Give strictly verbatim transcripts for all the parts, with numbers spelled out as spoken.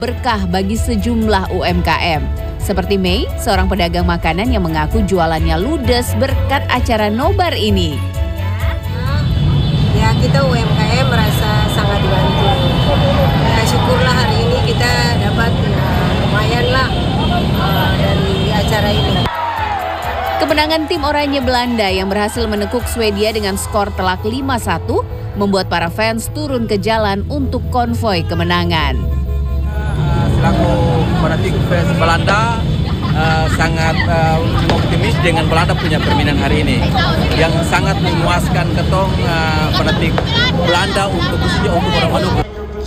berkah bagi sejumlah U M K M. Seperti Mei, seorang pedagang makanan yang mengaku jualannya ludes berkat acara nobar ini. Ya, kita U M K M merasa sangat dibantu. Ya, syukurlah hari ini kita dapat ya, lumayan lah uh, dari acara ini. Kemenangan tim Oranye Belanda yang berhasil menekuk Swedia dengan skor telak lima satu membuat para fans turun ke jalan untuk konvoi kemenangan. Selaku fanatik fans Belanda, uh, sangat uh, optimis dengan Belanda punya permainan hari ini yang sangat memuaskan ketong uh, fanatik Belanda untuk khususnya untuk orang Maluku.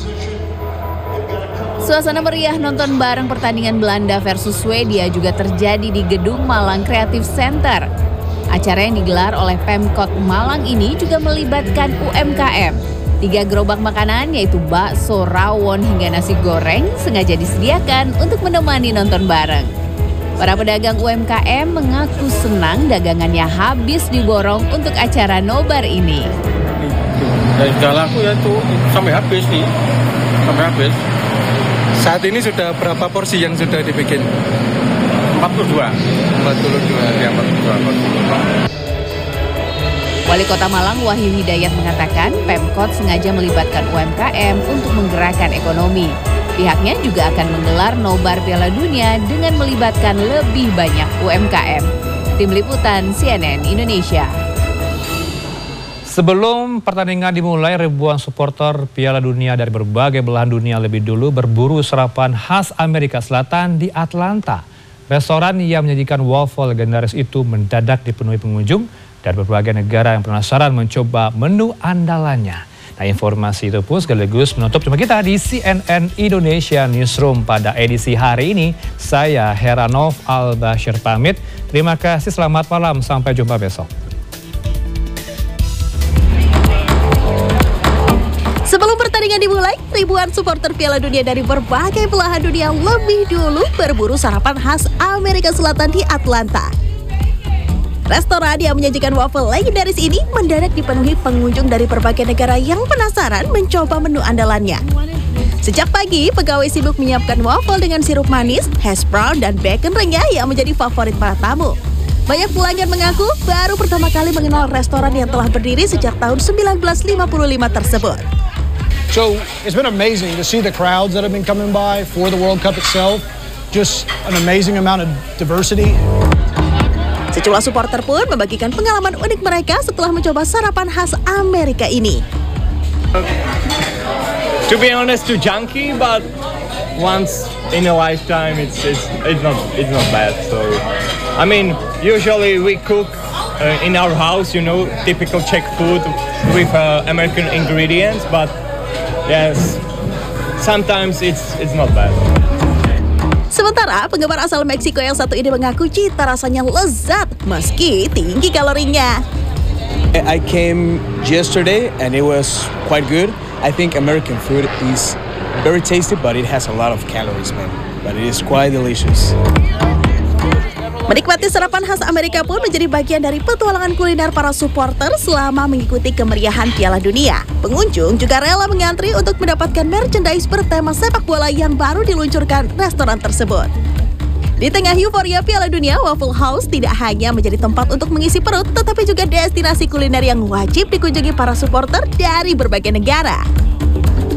Suasana meriah nonton bareng pertandingan Belanda versus Swedia juga terjadi di Gedung Malang Creative Center. Acara yang digelar oleh Pemkot Malang ini juga melibatkan U M K M. Tiga gerobak makanan yaitu bakso, rawon hingga nasi goreng sengaja disediakan untuk menemani nonton bareng. Para pedagang U M K M mengaku senang dagangannya habis diborong untuk acara nobar ini. Ya, sudah laku ya tuh sampai habis nih, sampai habis. Saat ini sudah berapa porsi yang sudah dibikin? empat puluh dua. empat puluh dua. Ya, empat puluh dua. Wali Kota Malang Wahyu Hidayat mengatakan Pemkot sengaja melibatkan U M K M untuk menggerakkan ekonomi. Pihaknya juga akan menggelar nobar Piala Dunia dengan melibatkan lebih banyak U M K M. Tim Liputan C N N Indonesia. Sebelum pertandingan dimulai, ribuan supporter Piala Dunia dari berbagai belahan dunia lebih dulu berburu sarapan khas Amerika Selatan di Atlanta. Restoran yang menyajikan waffle legendaris itu mendadak dipenuhi pengunjung dari berbagai negara yang penasaran mencoba menu andalannya. Nah, informasi itu pun sekaligus menutup jumpa kita di C N N Indonesia Newsroom pada edisi hari ini. Saya Heranov Al-Bashir pamit. Terima kasih, selamat malam, sampai jumpa besok. Sebelum pertandingan dimulai, ribuan supporter Piala Dunia dari berbagai belahan dunia lebih dulu berburu sarapan khas Amerika Selatan di Atlanta. Restoran yang menyajikan waffle legendaris ini mendadak dipenuhi pengunjung dari berbagai negara yang penasaran mencoba menu andalannya. Sejak pagi, pegawai sibuk menyiapkan waffle dengan sirup manis, hash brown, dan bacon renyah yang menjadi favorit para tamu. Banyak pelanggan mengaku baru pertama kali mengenal restoran yang telah berdiri sejak tahun seribu sembilan ratus lima puluh lima tersebut. So it's been amazing to see the crowds that have been coming by for the World Cup itself. Just an amazing amount of diversity. Sejumlah supporter pun membagikan pengalaman unik mereka setelah mencoba sarapan khas Amerika ini. To be honest, too junky, but once in a lifetime, it's it's it's not it's not bad. So, I mean, usually we cook uh, in our house, you know, typical Czech food with uh, American ingredients, but yes, sometimes it's it's not bad. Sementara penggemar asal Meksiko yang satu ini mengaku cita rasanya lezat meski tinggi kalorinya. I came yesterday and it was quite good. I think American food is very tasty, but it has a lot of calories, man. But it is quite delicious. Menikmati sarapan khas Amerika pun menjadi bagian dari petualangan kuliner para supporter selama mengikuti kemeriahan Piala Dunia. Pengunjung juga rela mengantri untuk mendapatkan merchandise bertema sepak bola yang baru diluncurkan restoran tersebut. Di tengah euforia Piala Dunia, Waffle House tidak hanya menjadi tempat untuk mengisi perut, tetapi juga destinasi kuliner yang wajib dikunjungi para supporter dari berbagai negara.